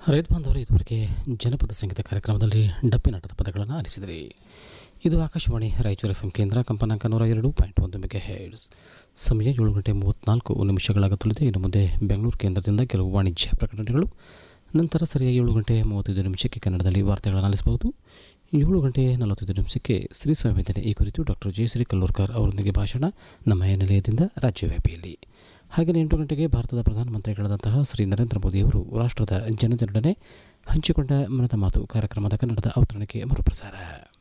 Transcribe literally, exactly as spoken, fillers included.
ರೈತ ಬಾಂಧವರು ಇದುವರೆಗೆ ಜನಪದ ಸಂಗೀತ ಕಾರ್ಯಕ್ರಮದಲ್ಲಿ ಡಪ್ಪಿನಾಟದ ಪದಗಳನ್ನು ಆಲಿಸಿದಿರಿ. ಇದು ಆಕಾಶವಾಣಿ ರಾಯಚೂರು ಎಫ್ ಎಂ ಕೇಂದ್ರ, ಕಂಪನಾಂಕ ನೂರ ಎರಡು ಪಾಯಿಂಟ್ ಒಂದು ಮೆಗಾ ಹೆರ್ಟ್ಸ್. ಸಮಯ ಏಳು ಗಂಟೆ ಮೂವತ್ತ್ನಾಲ್ಕು ನಿಮಿಷಗಳಾಗುತ್ತಲಿದೆ. ಇನ್ನು ಮುಂದೆ ಬೆಂಗಳೂರು ಕೇಂದ್ರದಿಂದ ಕೆಲವು ವಾಣಿಜ್ಯ ಪ್ರಕಟಣೆಗಳು, ನಂತರ ಸರಿಯಾಗಿ ಏಳು ಗಂಟೆ ಮೂವತ್ತೈದು ನಿಮಿಷಕ್ಕೆ ಕನ್ನಡದಲ್ಲಿ ವಾರ್ತೆಗಳನ್ನು ಆಲಿಸಬಹುದು. ಏಳು ಗಂಟೆ ನಲವತ್ತೈದು ನಿಮಿಷಕ್ಕೆ ಶ್ರೀ ಸಂವೇದನೆ ಈ ಕುರಿತು ಡಾಕ್ಟರ್ ಜಯಶ್ರೀ ಕಲ್ಲೂರ್ಕರ್ ಅವರೊಂದಿಗೆ ಭಾಷಣ ನಮ್ಮ ನಿಲಯದಿಂದ ರಾಜ್ಯವ್ಯಾಪಿಯಲ್ಲಿ. ಹಾಗೆಯೇ ಎಂಟು ಗಂಟೆಗೆ ಭಾರತದ ಪ್ರಧಾನಮಂತ್ರಿಗಳಾದಂತಹ ಶ್ರೀ ನರೇಂದ್ರ ಮೋದಿಯವರು ರಾಷ್ಟ್ರದ ಜನತೆಯೊಡನೆ ಹಂಚಿಕೊಂಡ ಮನದ ಮಾತು ಕಾರ್ಯಕ್ರಮದ ಕನ್ನಡದ ಅವತರಣಿಕೆ ಮರುಪ್ರಸಾರ.